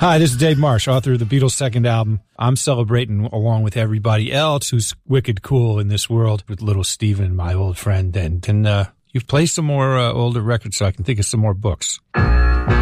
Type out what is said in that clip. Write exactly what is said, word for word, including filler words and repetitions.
Hi, this is Dave Marsh, author of the Beatles' second album. I'm celebrating along with everybody else who's wicked cool in this world with little Steven, my old friend. And, and uh, you've played some more uh, older records so I can think of some more books.